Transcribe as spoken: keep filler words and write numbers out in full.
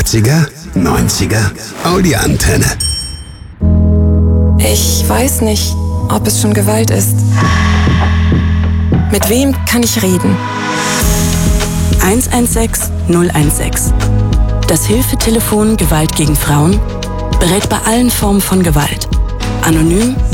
achtziger, neunziger, Audi-Antenne. Ich weiß nicht, ob es schon Gewalt ist. Mit wem kann ich reden? eins eins sechs null eins sechs. Das Hilfetelefon Gewalt gegen Frauen berät bei allen Formen von Gewalt. Anonym,